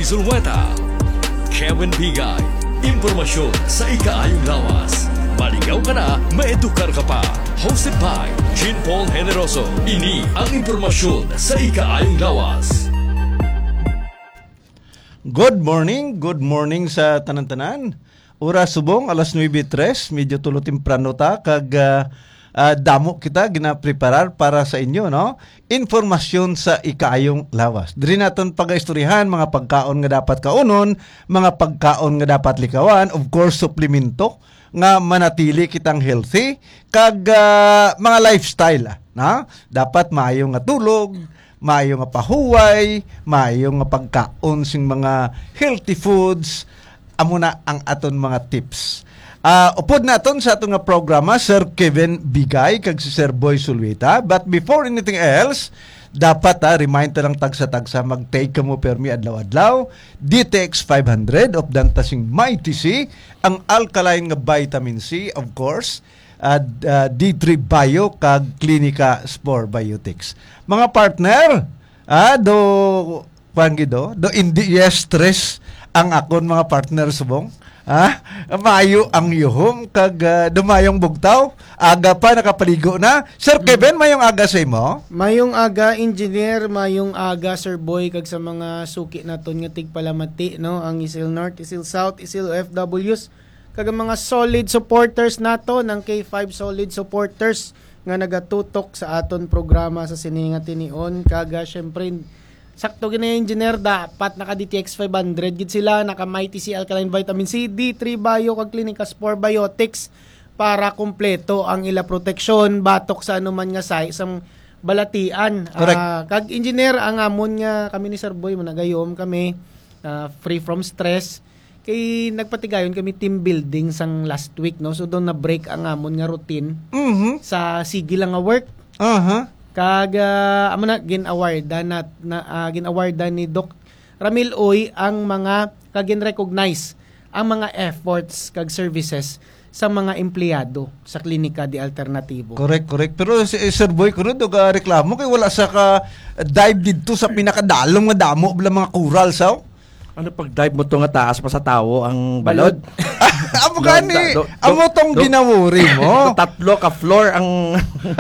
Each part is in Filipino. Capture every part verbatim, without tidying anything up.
Zulueta, Kevin Bigay, impormasyon sa ikaayong lawas. Maligaw ka na, maedukar ka pa. Hosted by Jean Paul Generoso. Ini ang impormasyon sa ikaayong lawas. Good morning, good morning sa tanan-tanan. Oras subong, alas nueve tres, medyo tulo temprano ta, kag uh, uh, damo kita ginapreparar para sa inyo, no? Informasyon sa ikaayong lawas. Diri naton pag-istoryahan mga pagkaon nga dapat kaunon, mga pagkaon nga dapat likawan, of course, suplemento nga manatili kitang healthy, kag uh, mga lifestyle, na? Dapat maayo nga tulog, maayo nga pahuway, maayo nga pagkaon sing mga healthy foods. Amo na ang aton mga tips. Uh, upod naton sa aton nga programa, Sir Kevin Bigay, kag si Sir Boy Zulueta. But before anything else, dapat ha, remind ta lang tagsa-tagsa, mag-take ka mo permi adlaw-adlaw, D T X five hundred of Dantasing Mighty C, ang alkaline nga vitamin C, of course, at uh, D three Bio, kag Clinica Spore Biotics. Mga partner, ah, do, pangido, do hindi yes stress ang akon mga partner subong. Ha? Mayo ang yuhom kag uh, dumayong bugtaw. Aga pa nakapaligo na. Sir Kevin, mayong aga sa imo? Mayong aga, engineer, mayong aga, Sir Boy, kag sa mga suki naton nga tigpalamati, no? Ang Isil North, Isil South, Isil O F Ws, kag ang mga solid supporters nato ng K five solid supporters nga nagatutok sa aton programa sa Sininga Tinion. Kaga syempre sakto gina engineer, dapat naka D T X five hundred gid sila, naka Mighty C Alkaline Vitamin C, D three Bio kag Clinica Spore Biotics para kumpleto ang ila proteksyon batok sa anuman nga sa isang balatian. Uh, kag engineer, ang amon nga kami ni Sir Boy managayom kami uh, free from stress kay nagpatigayon kami team building sang last week, no, so doon na break ang amon nga routine Mm-hmm. sa sige lang nga work. Uh-huh. Kag uh, amo na gin-awardan na, na uh, gin-awardan ni Doc Ramil Oy ang mga kag gin-recognize ang mga efforts kag services sa mga empleyado sa Klinika di Alternatibo. Correct, correct. Pero si Sir Boy, kuno do ka reklamo kay wala sa ka dive didto sa pinakadalong nga damo bala mga coral saw. Ano pag dive mo to nga taas pa sa tawo ang balod? Amo gani, amo tong ginawuri mo. Tatlo ka floor ang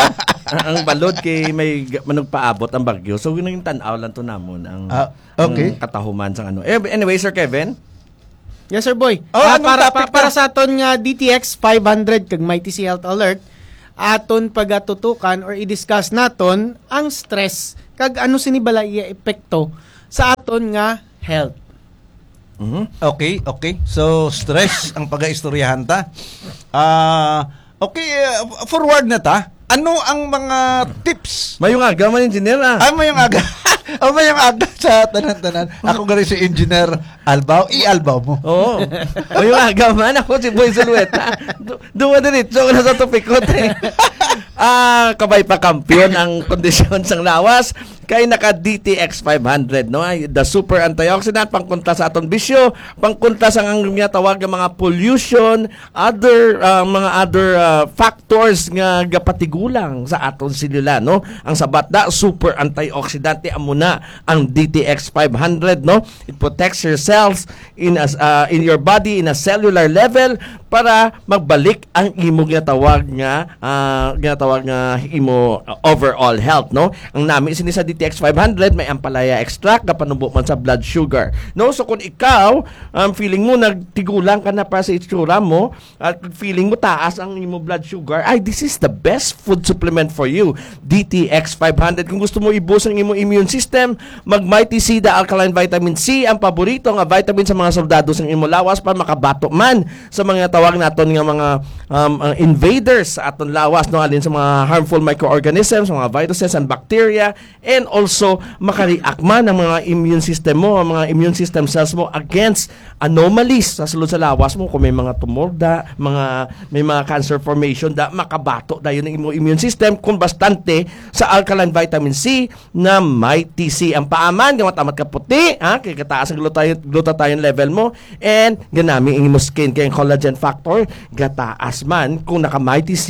ang balod kay may manugpaabot ang bagyo. So ginang tan-aw lang to namon ang, uh, okay. ang katahuman sa ano. Anyway, Sir Kevin. Yes, Sir Boy. Oh, uh, para pa, para sa aton nga D T X five hundred kag Mighty C Health Alert, aton pagatutukan or i-discuss naton ang stress kag ano sinibala iya epekto sa aton nga health. Mm-hmm. Okay, okay. So, stress ang pag-aistoryahan ta. Uh, okay, uh, forward na ta. Ano ang mga tips? Mayong aga man, engineer ah. Ah, mayong aga. Oh, mayong aga sa tanan-tanan. Ako gari si Engineer Albao. I-Albao mo. Oo. Mayong aga man. Ako si Boy Zulueta. Duwa diretso ko na sa topikot eh. Ah, kabay pa kampiyon ang kondisyon sang lawas kay naka D T X five hundred, no? The super antioxidant pangkontra sa aton bisyo, pangkontra sa ang tawag nga mga pollution, other uh, mga other uh, factors nga gapatigulang sa aton selula, no? Ang sabat da super antioxidant amo na ang D T X five hundred, no? It protects your cells in a, uh, in your body in a cellular level para magbalik ang imo ginatawag nga uh, ginatawag nga imo uh, overall health, no? Ang nami sini sa D T X five hundred may ampalaya extract kapanubo man sa blood sugar, no? So kung ikaw um, feeling mo nagtigulang ka na para sa itsura mo at feeling mo taas ang imo blood sugar, ay this is the best food supplement for you, D T X five hundred. Kung gusto mo i-boost ang imo immune system, mag Mighty C the Alkaline Vitamin C, ang paborito nga vitamin sa mga soldado sa imo lawas para makabato man sa mga tawag naton nga mga um, uh, invaders sa aton lawas, no, alin sa mga harmful microorganisms, mga viruses and bacteria, and also makareact man ang mga immune system mo, ang mga immune system cells mo against anomalies sa sulod sa lawas mo. Kung may mga tumor da, mga may mga cancer formation da, makabato dayon ang imong immune system kung bastante sa Alkaline Vitamin C na Mighty C. Ang paaman gamatamat ka puti, ha, kay kataas ang glutathione glutathione level mo, and ganami ang imong skin kay collagen factor gataas man kung naka Mighty C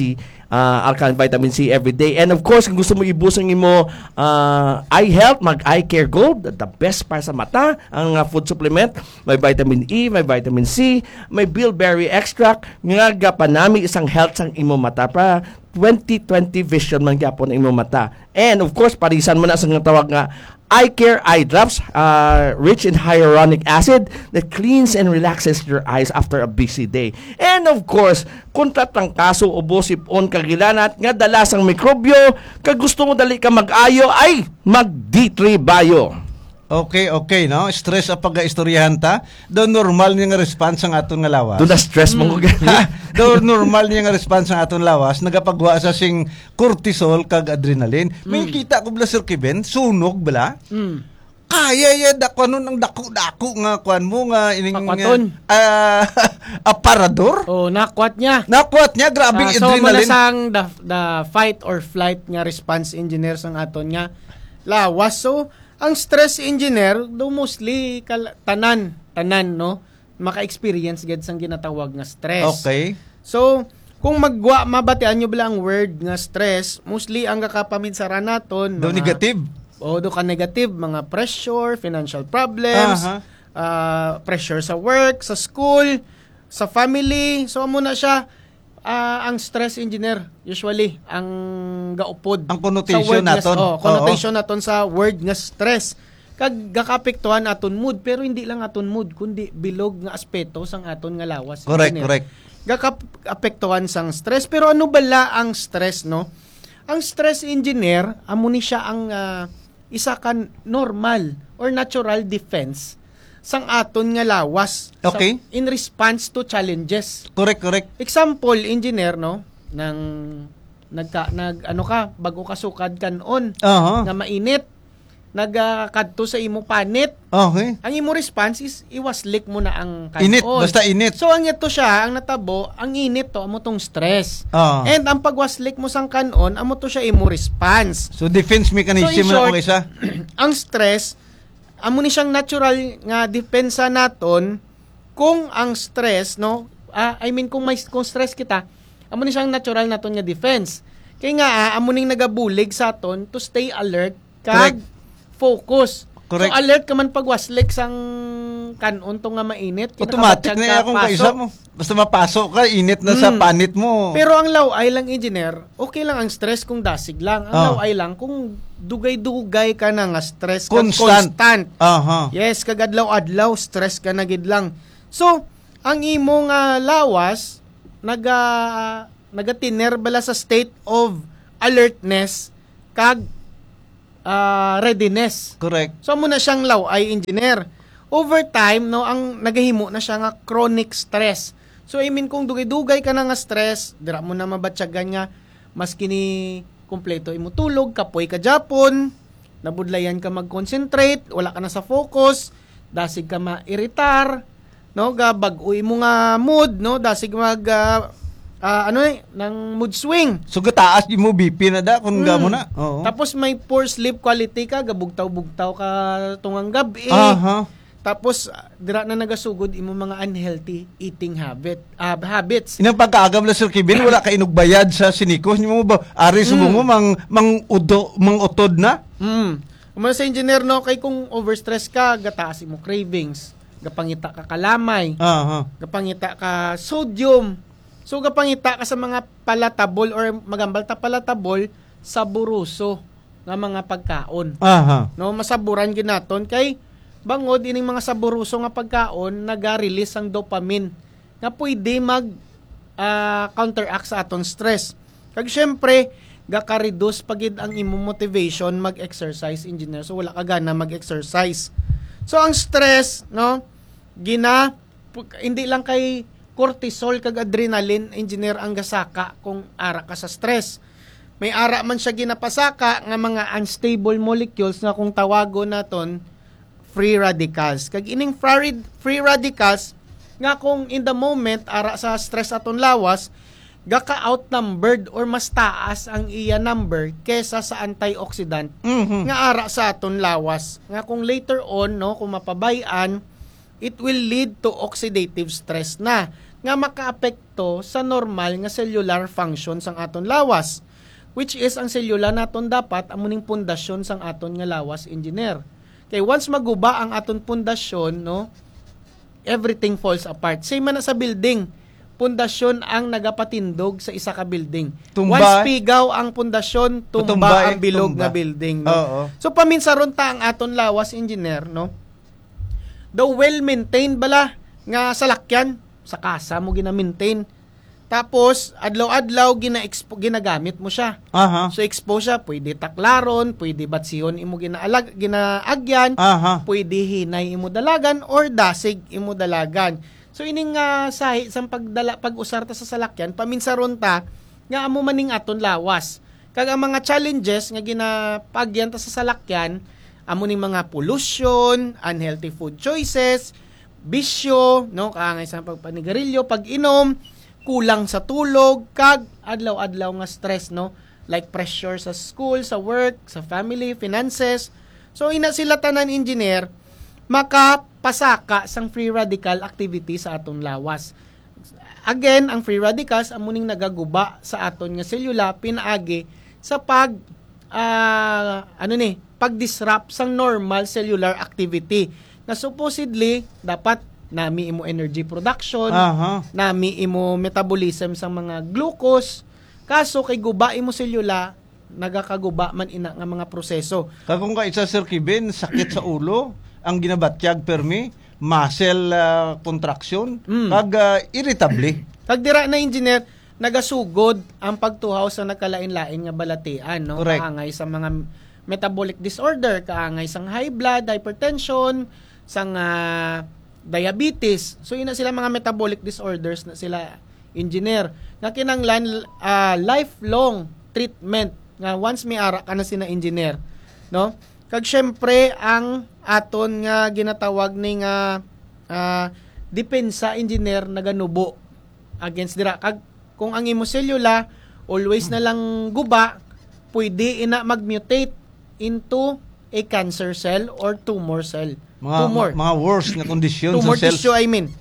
uh, alkaline vitamin C every day. And of course, kung gusto mo i-boost ang imo uh, eye health, mag Eye Care Gold, the best para sa mata, ang uh, food supplement. May vitamin E, may vitamin C, may bilberry extract, nga gapanami isang health sang imo mata para twenty twenty vision man gyapon ang imo mata. And of course, parisan mo na sa nga tawag nga Eye Care Eye Drops, uh, rich in hyaluronic acid that cleans and relaxes your eyes after a busy day. And of course, kung tatang kaso ubo sipon kagilanat nga dalasang mikrobyo, kag gusto mo dali ka mag-ayo ay mag D three Bio. Okay, okay, no? Stress ang pag-istoryahan ta. Do normal niya nga response ang aton nga lawas. Do na stress mo ko gani. Do normal niya nga response ang aton lawas. Nagapagwa sa sing cortisol kag adrenaline. May kita ko bala Sir Kevin, sunog bala. Mm. Kaya ya dako nun ang dako-dako nga kuan mo nga ining Pakwaton. uh, aparador. Oh, nakwat niya. Nakuat niya grabe Ah, so adrenaline. malasang the, the fight or flight nga response engineer sang aton nga lawas. So ang stress engineer do mostly kal- tanan tanan no maka-experience gid sang ginatawag nga stress. Okay. So kung magwa mabatian nyo bala ang word nga stress, mostly ang kakapaminsara naton Do negative. o do ka negative, mga pressure, financial problems, Aha. uh, pressure sa work, sa school, sa family. So amo na siya ah, ang stress engineer usually ang gaupod Ang connotation sa word nga- naton. oh, connotation naton sa word nga stress. Kag gakapektuhan aton mood, pero hindi lang aton mood kundi bilog nga aspeto sang aton nga lawas. Correct, engineer. correct. Gakapektuhan sang stress. Pero ano bala ang stress, no? Ang stress engineer, amo ni siya ang ah, isa kan normal or natural defense sang aton nga lawas sa- Okay. in response to challenges. Correct, correct. Example, engineer, no? Nang nagka nag ano ka bago ka sukad kanon Aha. nga mainit nagkadto sa imo panit. Okay. Ang imo response is iwaslik mo na ang kanon. Init, basta init. So ang ito siya, ang natabo, ang init to amo tong stress. Ah. And ang pagwaslik mo sang kanon, amo to siya imo response. So defense mechanism So, in na short, kung isa. ang stress, amo ni siyang natural nga depensa naton kung ang stress, no? Ah, I mean kung may kung stress kita, amo ni siyang natural naton nga defense. Kaya nga ah, amo ning nagabulig sa aton to stay alert kag Correct. focus. Correct. So alert ka man pagwaslik sang kanon to nga mainit. Automatic kinakabatyag na ka, akong pasok. kaisa mo. Basta mapasok ka, init na sa Mm. panit mo. Pero ang laway lang engineer, okay lang ang stress kung dasig lang. Ang Ah. laway lang kung dugay-dugay ka na nga stress kag Constant. constant. Aha. Yes, kagadlaw-adlaw stress ka na gid lang. So, ang imo nga lawas naga nagatiner bala sa state of alertness kag ah, readiness. Correct. So mo na siyang laway engineer. Over time, no, ang nagahimo na siya nga chronic stress. So I mean kung dugay-dugay ka na nga stress, dira mo na mabatyagan nga mas kini kumpleto imo tulog, kapoy ka japon, nabudlayan ka mag-concentrate, wala ka na sa focus, dasig ka ma-iritar, no, gabag-uy mo nga mood, no, dasig mag ah, ah, ano eh, ng mood swing. So gataas di mo B P na da kung Mm. gamo na. Oo. Tapos may poor sleep quality ka, gabugtaw-bugtaw ka tungang gabi. Aha. Tapos ah, dira na nagasugod imo mga unhealthy eating habit ah, habits. Inang pagkaagam na Sir Kevin, wala ka inugbayad sa sinikos. Hindi mo ba, ari sumo mo, mang, mang, udo, mang utod na? Mm. Umano sa engineer no, kay kung overstress ka, gataas imo cravings, gapangita ka kalamay, Aha. gapangita ka sodium. So gapangita ka sa mga palatable or magambal ta palatable saburuso nga mga pagkaon. Aha. No, masaburan ginaton kay bangod ining mga saburuso nga pagkaon naga-release ang dopamine nga pwede mag ah, counteract sa aton stress. Kag syempre gaka-reduce pagid ang imo motivation mag-exercise engineer. So wala ka gana mag-exercise. So ang stress, no, gina pu- hindi lang kay cortisol kag adrenaline engineer ang gasaka kung ara ka sa stress. May ara man siya ginapasaka nga mga unstable molecules nga kung tawagon naton free radicals. Kag ining free, free radicals nga kung in the moment ara sa stress aton lawas, gaka-outnumbered or mas taas ang iya number kesa sa antioxidant Mhm. nga ara sa aton lawas. Nga kung later on, no, kung mapabayan, it will lead to oxidative stress na. nga makaapekto sa normal nga cellular function sang aton lawas, which is ang selula naton dapat amuning pundasyon sang aton nga lawas, engineer. Kay once maguba ang aton pundasyon, no, everything falls apart. Same man na sa building, pundasyon ang nagapatindog sa isa ka building. Tumba. Once pigaw ang pundasyon, tumba, Tumba, ang bilog tumba. nga building. No? Oo. So paminsaron ta ang aton lawas, engineer, no? The well-maintained bala nga salakyan sa kasa mo gina-maintain. Tapos adlaw-adlaw gina-expo, ginagamit mo siya. Aha. So expose siya, pwede taklaron, pwede batsihon imo ginaalag ginaagyan, Aha. pwede hinay imo dalagan or dasig imo dalagan. So ining nga sahi sang pagdala pag-usar ta sa salakyan, paminsaron ta nga amo maning aton lawas. Kag ang mga challenges nga ginapagyan ta sa salakyan, amo ning mga pollution, unhealthy food choices, bisyo, no, kaangay sa pagpanigarilyo, pag-inom, kulang sa tulog, kag adlaw-adlaw nga stress, no, like pressure sa school, sa work, sa family, finances. So ina sila tanan, engineer, makapasaka sang free radical activity sa aton lawas. Again, ang free radicals amuning nagaguba sa aton nga selula pinaagi sa pag uh, ano ni, pag-disrupt sang normal cellular activity na supposedly dapat nami imo energy production, Aha. nami imo metabolism sa mga glucose, kaso kay guba imo selula nagakaguba man ina nga mga proseso. Kagong ka isa Sir Kibin, sakit sa ulo, ang ginabatyag permi, muscle ah, contraction, Mm. kag ah, irritable. Kag dira na, engineer, nagasugod ang pagtuhaw sa nakalain-lain nga balatian, no? Correct. Kaangay sa mga metabolic disorder, kaangay sang high blood, hypertension, sang ah, diabetes. So yun na sila mga metabolic disorders na sila, engineer. Nga kinanglan ah, lifelong treatment nga once may ara ka na sina, engineer, no? Kag syempre ang aton nga ginatawag ni nga ah, depensa, engineer, naganubo against dira. Kag kung ang imo selula always na lang guba, pwede ina mag-mutate into a cancer cell or tumor cell. Mga, tumor. ma- mga worse na kondisyon tumor sa cells. tissue, I mean.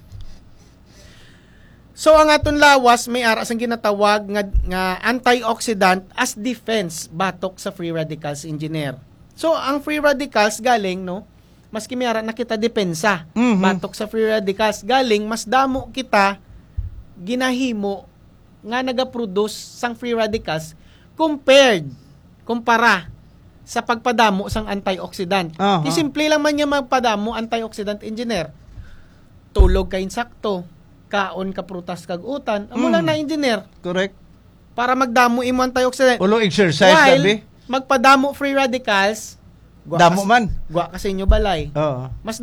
So ang aton lawas may aras ang ginatawag nga, nga antioxidant as defense batok sa free radicals, engineer. So ang free radicals galing, no, maski may ara na kita depensa Mhm. batok sa free radicals, galing mas damo kita ginahimo nga nagaproduce sang free radicals compared kumpara sa pagpadamo sang antioxidant. Aha. Di simple lang man niya magpadamo, antioxidant, engineer. Tulog ka insakto, kaon ka prutas kag utan, amo Mm. lang na, engineer, Correct. para magdamo imo antioxidant. Ulo exercise, While sabi. magpadamo free radicals, gwa Damo kas- man. Gwa kasi inyo balay. Oo. Mas